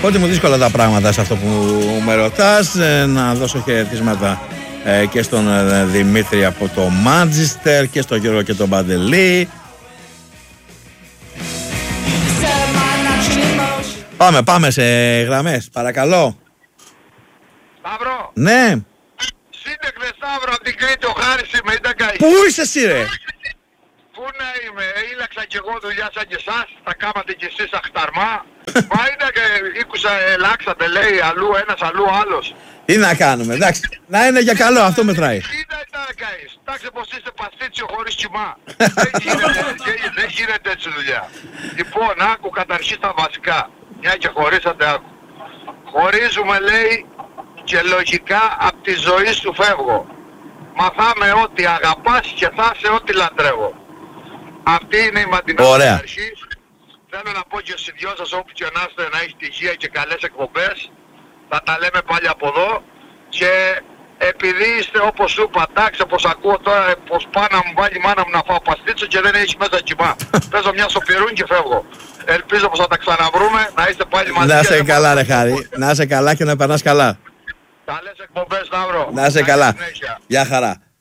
Ότι μου δύσκολα τα πράγματα σε αυτό που με ρωτάς. Να δώσω χαιρετίσματα και στον Δημήτρη από το Μάντζιστερ και στον Γιώργο και τον Παντελή. Πάμε σε γραμμές, παρακαλώ. Σταύρο. Ναι. Σύντεκνε Σταύρο, από την Κρήτη, ο Χάρης είμαι, ήταν καεί. Πού είσαι εσύ ρε? Πού να είμαι, ήλαξα κι εγώ δουλειά σαν και εσάς, τα κάματε κι εσείς αχταρμά. Μα είναι και ήκουσα, ελάξατε λέει, αλλού ένας, αλλού άλλος. Τι να κάνουμε, εντάξει, να είναι για καλό, αυτό μετράει. Κοίτα ήταν καείς, εντάξει πως είστε παστίτσιο χωρίς κοιμά. Δεν γίνεται έτσι δουλειά. Λοιπόν, άκου καταρχήν τα βασικά, μια και χωρίσατε άκου. Χωρίζουμε λέει και λογικά από τη ζωή σου φεύγω. Μαθάμε ότι αγαπάς και θα σε ό,τι λατρεύω. Αυτή είναι η ματινά αρχή. Θέλω να πω και στους δυο σας όπου και να είστε να έχετε υγεία και καλές εκπομπές. Θα τα λέμε πάλι από εδώ. Και επειδή είστε όπως σου είπα, εντάξει, όπως ακούω τώρα, πως πάω να μου βάλει η μάνα μου να φάω παστίτσο και δεν έχει μέσα κοιμά. Παίζω μια σοπηρούν και φεύγω. Ελπίζω πως θα τα ξαναβρούμε, να είστε πάλι μαζί. Να είσαι καλά ρε Χάρη, να είσαι καλά και να περνάς καλά. Καλές εκπομπές Σταύρο. Να είσαι καλά. Γεια χαρά.